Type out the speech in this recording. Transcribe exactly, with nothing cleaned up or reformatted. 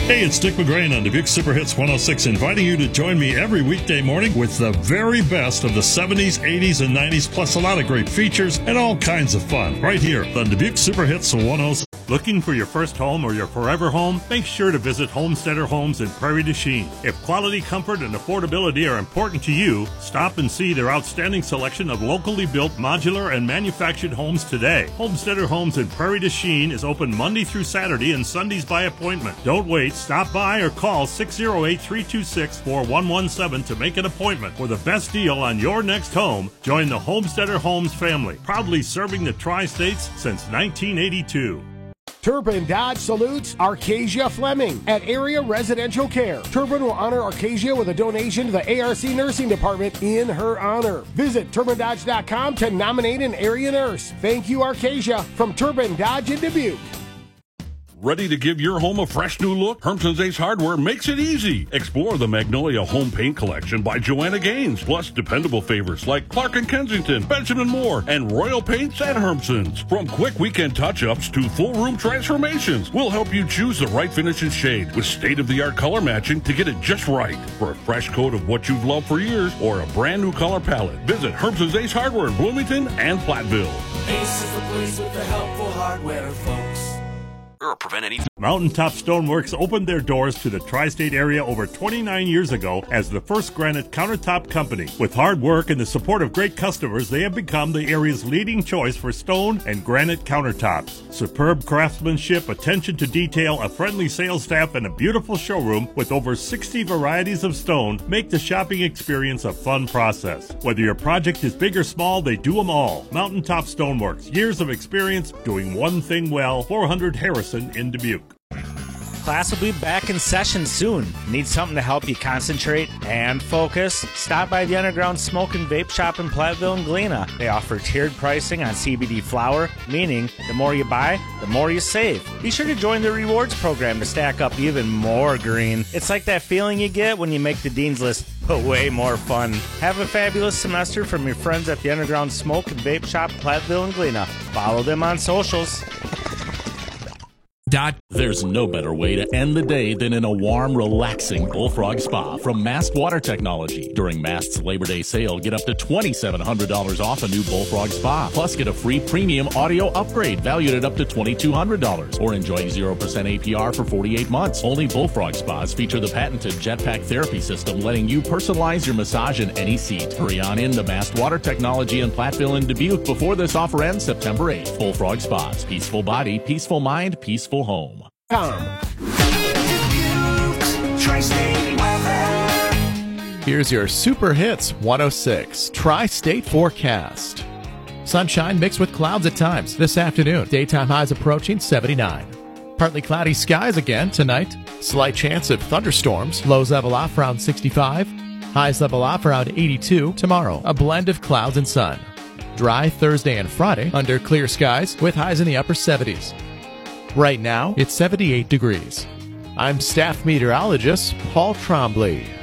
Hey, it's Dick McGrain on Dubuque Super Hits one oh six, inviting you to join me every weekday morning with the very best of the seventies, eighties, and nineties, plus a lot of great features and all kinds of fun, right here on Dubuque Super Hits one oh six. Looking for your first home or your forever home? Make sure to visit Homesteader Homes in Prairie du Chien. If quality, comfort, and affordability are important to you, stop and see their outstanding selection of locally built modular and manufactured homes today. Homesteader Homes in Prairie du Chien is open Monday through Saturday and Sundays by appointment. Don't wait. Stop by or call six oh eight, three two six, four one one seven to make an appointment for the best deal on your next home. Join the Homesteader Homes family, proudly serving the Tri-States since nineteen eighty-two. Turpin Dodge salutes Arcasia Fleming at Area Residential Care. Turpin will honor Arcasia with a donation to the A R C Nursing Department in her honor. Visit Turpin Dodge dot com to nominate an area nurse. Thank you, Arcasia, from Turpin Dodge in Dubuque. Ready to give your home a fresh new look? Hermson's Ace Hardware makes it easy. Explore the Magnolia Home Paint Collection by Joanna Gaines, plus dependable favorites like Clark and Kensington, Benjamin Moore, and Royal Paints at Hermson's. From quick weekend touch-ups to full room transformations, we'll help you choose the right finish and shade with state-of-the-art color matching to get it just right. For a fresh coat of what you've loved for years or a brand new color palette, visit Hermson's Ace Hardware in Bloomington and Platteville. Ace is the place with the helpful hardware, folks. Or prevent any. Mountaintop Stoneworks opened their doors to the tri-state area over twenty-nine years ago as the first granite countertop company. With hard work and the support of great customers, they have become the area's leading choice for stone and granite countertops. Superb craftsmanship, attention to detail, a friendly sales staff, and a beautiful showroom with over sixty varieties of stone make the shopping experience a fun process. Whether your project is big or small, they do them all. Mountaintop Stoneworks, years of experience doing one thing well. four hundred Harrison in Dubuque. Class will be back in session soon. Need something to help you concentrate and focus? Stop by the Underground Smoke and Vape Shop in Platteville and Galena. They offer tiered pricing on C B D flower, meaning the more you buy, the more you save. Be sure to join the rewards program to stack up even more green. It's like that feeling you get when you make the Dean's List, but way more fun. Have a fabulous semester from your friends at the Underground Smoke and Vape Shop, Platteville and Galena. Follow them on socials. Dot. There's no better way to end the day than in a warm, relaxing Bullfrog Spa from Mast Water Technology. During Mast's Labor Day sale, get up to twenty-seven hundred dollars off a new Bullfrog Spa. Plus, get a free premium audio upgrade valued at up to twenty-two hundred dollars. Or enjoy zero percent A P R for forty-eight months. Only Bullfrog Spas feature the patented Jetpack Therapy System, letting you personalize your massage in any seat. Hurry on in to Mast Water Technology in Platteville and Dubuque before this offer ends September eighth. Bullfrog Spas. Peaceful body, peaceful mind, peaceful home. Tom. Here's your Super Hits one oh six Tri-State Forecast. Sunshine mixed with clouds at times this afternoon. Daytime highs approaching seventy-nine. Partly cloudy skies again tonight. Slight chance of thunderstorms. Lows level off around sixty-five. Highs level off around eighty-two. Tomorrow, a blend of clouds and sun. Dry Thursday and Friday under clear skies with highs in the upper seventies. Right now, it's seventy-eight degrees. I'm staff meteorologist Paul Trombley.